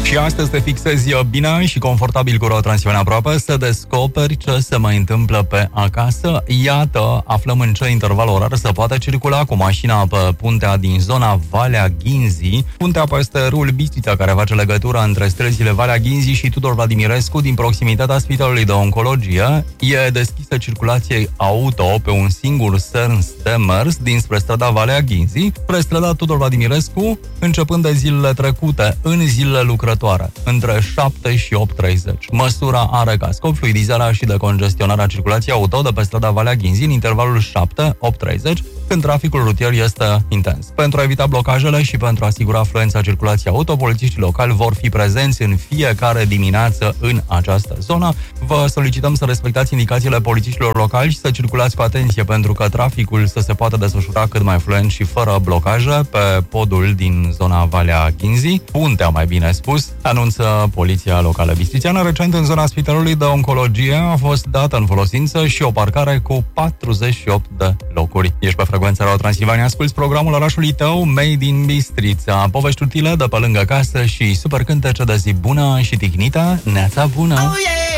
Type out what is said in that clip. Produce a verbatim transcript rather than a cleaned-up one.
Și astăzi te fixezi bine și confortabil cu Rotransferen Aproape să descoperi ce se mai întâmplă pe acasă. Iată, aflăm în ce interval orar se poate circula cu mașina pe puntea din zona Valea Ghinzii. Puntea peste râul Bistrița, care face legătura între străzile Valea Ghinzii și Tudor Vladimirescu din proximitatea Spitalului de Oncologie. E deschisă circulației auto pe un singur sens de mers dinspre strada Valea Ghinzii spre strada Tudor Vladimirescu, începând de zilele trecute, în zilele lucrătoare, între șapte și opt treizeci. Măsura are ca scop fluidizarea și decongestionarea circulației auto de pe strada Valea Ghinzii în intervalul șapte opt treizeci, când traficul rutier este intens. Pentru a evita blocajele și pentru a asigura fluența circulației auto, polițiștii locali vor fi prezenți în fiecare dimineață în această zonă. Vă solicităm să respectați indicațiile polițiștilor locali și să circulați cu atenție pentru că traficul să se poată desfășura cât mai fluent și fără blocaje pe podul din zona Valea Ghinzii, puntea mai bine spus, anunță Poliția Locală Bistrițeană. Recent, în zona Spitalului de Oncologie a fost dată în folosință și o parcare cu patruzeci și opt de locuri. Ești pe frecvența Radio Transilvania, asculți programul orașului tău, Made in Bistrița. Povești utile de pe lângă casă și super cântece de zi bună și ticnită. Neața bună! Oh, yeah!